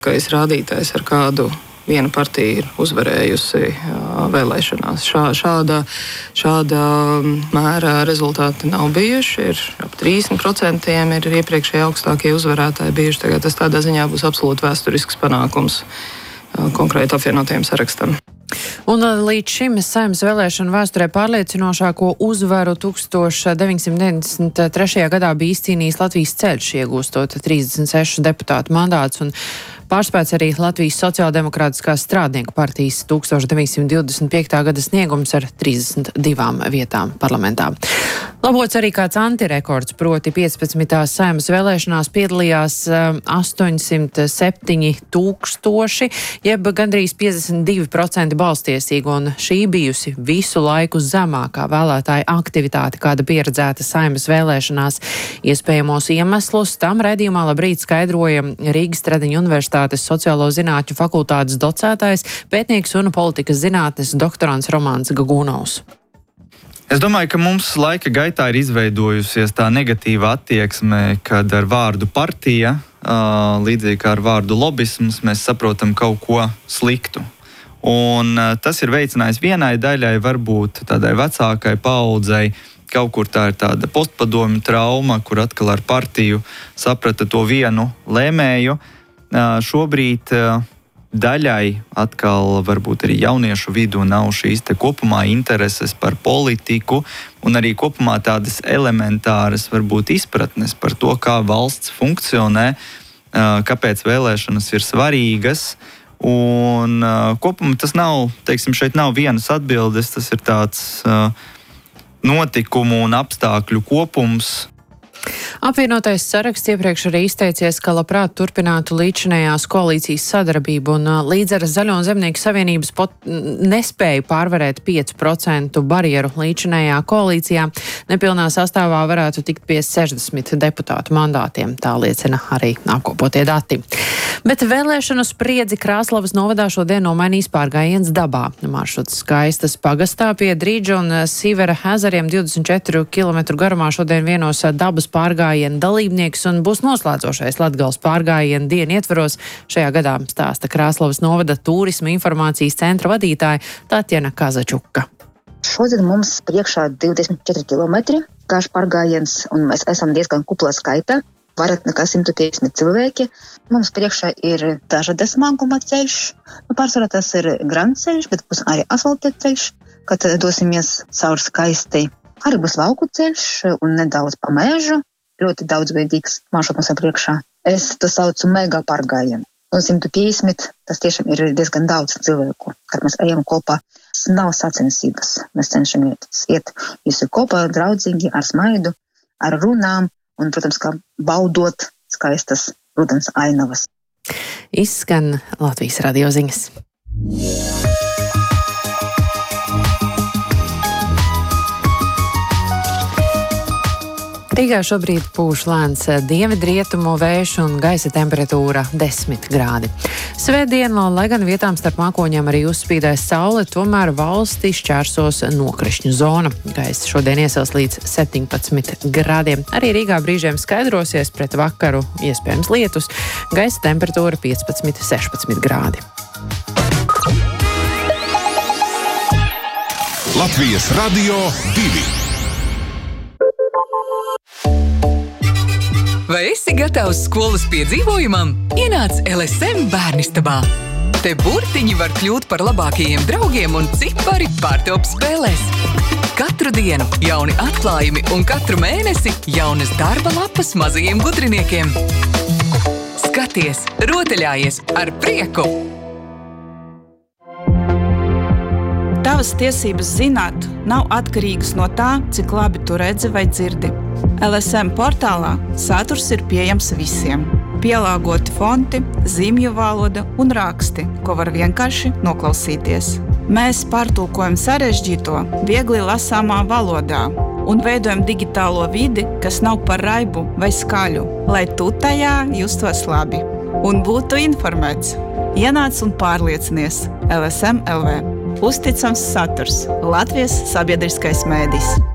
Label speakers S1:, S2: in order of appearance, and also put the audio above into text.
S1: rādītājs, ar kādu viena partija ir uzvarējusi vēlēšanās. Šāda mērā rezultāti nav bijuši. Ir ap 30% ir iepriekšēji augstākie uzvarētāji bijuši. Tagad tas tādā ziņā būs absolūti vēsturisks panākums konkrēti apvienotajam sarakstam.
S2: Un līdz šim Saeimas vēlēšanu vēsturē pārliecinošāko uzvaru 1993. gadā bija izcīnījis Latvijas ceļš, iegūstot 36 deputātu mandātus, un pārspēts arī Latvijas Sociāldemokrātiskās strādnieku partijas 1925. gada sniegums ar 32 vietām parlamentā. Labots arī kāds antirekords, proti 15. Saeimas vēlēšanās piedalījās 807 000, jeb gandrīz 52% balstiesīgu, un šī bijusi visu laiku zemākā vēlētāja aktivitāte, kāda pieredzēta Saeimas vēlēšanās. Iespējamos iemeslus tam raidījumā labrīt skaidroja Rīgas Stradiņu Universitātes sociālo zinātņu fakultātes docētājs, pētnieks un politikas zinātnes doktorants Romāns Gagūnovs.
S3: Es domāju, ka mums laika gaitā ir izveidojusies tā negatīva attieksme, kad ar vārdu partija, līdzīgi kā ar vārdu lobisms, mēs saprotam kaut ko sliktu. Un tas ir veicinājis vienai daļai, varbūt tādai vecākai paaudzei, kaut kur tā ir tāda postpadomju trauma, kur atkal ar partiju saprata to vienu lēmēju. Šobrīd daļai atkal varbūt arī jauniešu vidū nav šīs te kopumā intereses par politiku un arī kopumā tādas elementāras varbūt izpratnes par to, kā valsts funkcionē, kāpēc vēlēšanas ir svarīgas. Un kopumā tas nav, teiksim, šeit nav vienas atbildes, tas ir tāds notikumu un apstākļu kopums.
S2: Apvienotais saraksts iepriekš arī izteicies, ka labprāt turpinātu līdzinējās koalīcijas sadarbību, un līdz ar Zaļo un Zemnieku savienības nespēju pārvarēt 5% barjeru līdzinējā koalīcijā, nepilnā sastāvā varētu tikt pie 60 deputātu mandātiem, tā liecina arī apkopotie dati. Bet vēlēšanu spriedzi Krāslavas novadā šodien nomainīs pārgājiens dabā. Maršruts Skaistas pagastā pie Drīdža un Sīvera ezeriem 24 km garumā šodien vienos dabas pārgājienu dalībnieks un būs noslēdzošais Latgales pārgājienu dienu ietvaros. Šajā gadā stāsta Krāslavas novada turisma informācijas centra vadītāja Tatjana Kazačuka.
S4: Šodien mums priekšā 24 km garš pārgājiens, un mēs esam diezgan kuplā skaitā. Vairāk nekā 150 cilvēki. Mums priekšā ir dažādas smaguma ceļš. Pārsvarā tas ir grants ceļš, bet būs arī asfaltēts ceļš, kad dosimies cauri Skaistai. Arī būs lauku ceļš un nedaudz pa mežu. Ļoti daudzveidīgs maršruts mums ir priekšā. Es to saucu mega pārgājienu. Un 150, tas tiešām ir diezgan daudz cilvēku. Kad mēs ejam kopā, nav sacensības. Mēs cenšamies iet visi kopā, draudzīgi, ar smaidu, ar runām. Un, protams, kā baudot skaistas rudens ainavas.
S2: Izskan Latvijas radio ziņas. Rīgā šobrīd pūš lēns dienvidrietumu vējš un gaisa temperatūra 10 grādi. Svētdienā, lai gan vietām starp mākoņiem arī uzspīdēs saule, tomēr valsti šķērsos nokrišņu zona. Gaisa šodien iesils līdz 17 grādiem. Arī Rīgā brīžiem skaidrosies, pret vakaru iespējams lietus. Gaisa temperatūra 15–16 grādi.
S5: Latvijas radio 2.
S6: Vai esi gatavs skolas piedzīvojumam? Ienāc LSM bērnistabā. Te burtiņi var kļūt par labākajiem draugiem un cipari pārtop spēlēs. Katru dienu jauni atklājumi un katru mēnesi jaunas darba lapas mazajiem gudriniekiem. Skaties, rotaļājies ar prieku!
S7: Tavas tiesības zināt nav atkarīgas no tā, cik labi tu redzi vai dzirdi. LSM portālā saturs ir pieejams visiem. Pielāgoti fonti, zīmju valoda un raksti, ko var vienkārši noklausīties. Mēs pārtulkojam sarežģīto, viegli lasāmā valodā un veidojam digitālo vidi, kas nav par raibu vai skaļu, lai tu tajā justos labi un būtu informēts. Ienāc un pārliecinies LSM LV. Uzticams saturs. Latvijas sabiedriskais mēdījis.